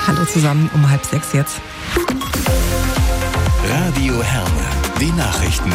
Hallo zusammen, um 5:30 jetzt. Radio Herne, die Nachrichten.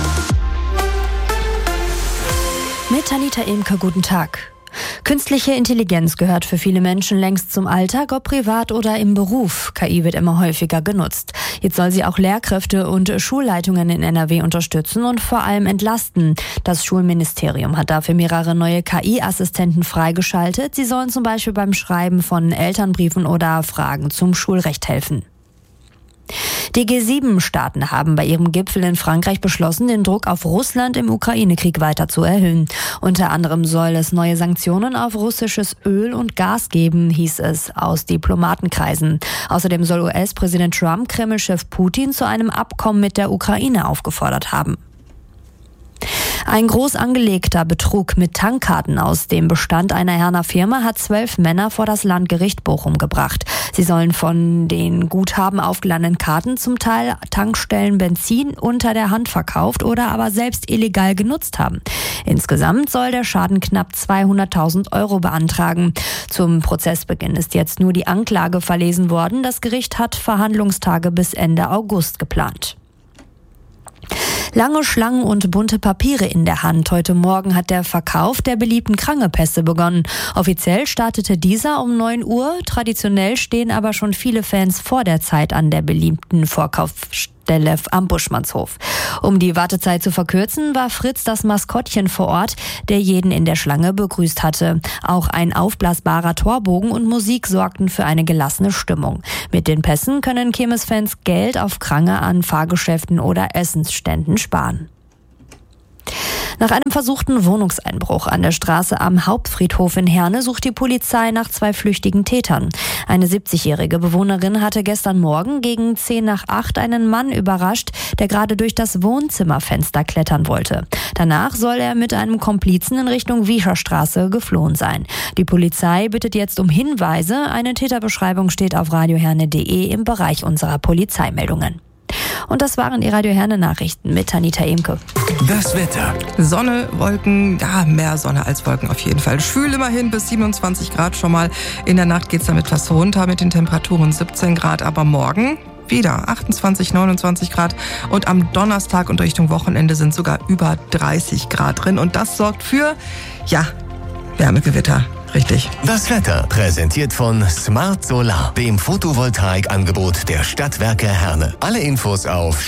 Mit Anita Emke, guten Tag. Künstliche Intelligenz gehört für viele Menschen längst zum Alltag, ob privat oder im Beruf. KI wird immer häufiger genutzt. Jetzt soll sie auch Lehrkräfte und Schulleitungen in NRW unterstützen und vor allem entlasten. Das Schulministerium hat dafür mehrere neue KI-Assistenten freigeschaltet. Sie sollen zum Beispiel beim Schreiben von Elternbriefen oder Fragen zum Schulrecht helfen. Die G7-Staaten haben bei ihrem Gipfel in Frankreich beschlossen, den Druck auf Russland im Ukraine-Krieg weiter zu erhöhen. Unter anderem soll es neue Sanktionen auf russisches Öl und Gas geben, hieß es aus Diplomatenkreisen. Außerdem soll US-Präsident Trump Kreml-Chef Putin zu einem Abkommen mit der Ukraine aufgefordert haben. Ein groß angelegter Betrug mit Tankkarten aus dem Bestand einer Herner Firma hat 12 Männer vor das Landgericht Bochum gebracht. Sie sollen von den Guthaben aufgeladenen Karten zum Teil Tankstellen Benzin unter der Hand verkauft oder aber selbst illegal genutzt haben. Insgesamt soll der Schaden knapp 200.000 € beantragen. Zum Prozessbeginn ist jetzt nur die Anklage verlesen worden. Das Gericht hat Verhandlungstage bis Ende August geplant. Lange Schlangen und bunte Papiere in der Hand. Heute Morgen hat der Verkauf der beliebten Krangepässe begonnen. Offiziell startete dieser um 9 Uhr. Traditionell stehen aber schon viele Fans vor der Zeit an der beliebten Vorkaufsstelle am Buschmannshof. Um die Wartezeit zu verkürzen, war Fritz das Maskottchen vor Ort, der jeden in der Schlange begrüßt hatte. Auch ein aufblasbarer Torbogen und Musik sorgten für eine gelassene Stimmung. Mit den Pässen können Kirmesfans Geld auf Krange an Fahrgeschäften oder Essensständen sparen. Nach einem versuchten Wohnungseinbruch an der Straße am Hauptfriedhof in Herne sucht die Polizei nach 2 flüchtigen Tätern. Eine 70-jährige Bewohnerin hatte gestern Morgen gegen 7:50 einen Mann überrascht, der gerade durch das Wohnzimmerfenster klettern wollte. Danach soll er mit einem Komplizen in Richtung Wiescherstraße geflohen sein. Die Polizei bittet jetzt um Hinweise. Eine Täterbeschreibung steht auf radioherne.de im Bereich unserer Polizeimeldungen. Und das waren die Radio Herne Nachrichten mit Anita Emke. Das Wetter. Sonne, Wolken, ja, mehr Sonne als Wolken auf jeden Fall. Schwül immerhin bis 27 Grad schon mal. In der Nacht geht's dann etwas runter mit den Temperaturen 17 Grad, aber morgen wieder 28, 29 Grad und am Donnerstag und Richtung Wochenende sind sogar über 30 Grad drin und das sorgt für, ja, Wärmegewitter. Richtig. Das Wetter präsentiert von Smart Solar, dem Photovoltaikangebot der Stadtwerke Herne. Alle Infos auf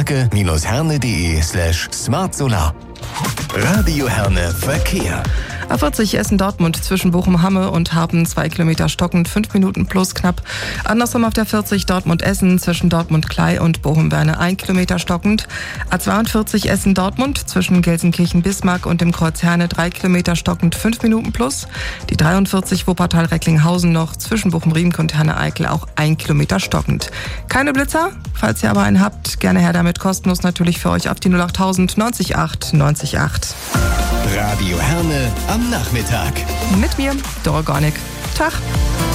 stadtwerke-herne.de/smartsolar. Radio Herne Verkehr. A40 Essen-Dortmund zwischen Bochum-Hamme und Harpen 2 Kilometer stockend, 5 Minuten plus knapp. Andersrum auf der 40 Dortmund-Essen zwischen Dortmund-Klei und Bochum-Werne 1 Kilometer stockend. A42 Essen-Dortmund zwischen Gelsenkirchen-Bismarck und dem Kreuz Herne 3 Kilometer stockend, 5 Minuten plus. Die 43 Wuppertal-Recklinghausen noch zwischen Bochum-Riemke und Herne-Eickel auch 1 Kilometer stockend. Keine Blitzer? Falls ihr aber einen habt, gerne her damit, kostenlos natürlich für euch auf die 08000 90 8 90 8. Radio Herne am Nachmittag. Mit mir, Dora Gornik. Tag.